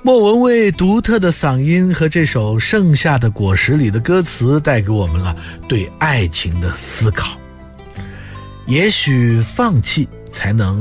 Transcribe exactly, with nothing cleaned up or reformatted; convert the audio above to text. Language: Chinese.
莫文蔚独特的嗓音和这首《盛夏的果实》里的歌词带给我们了对爱情的思考。也许放弃才能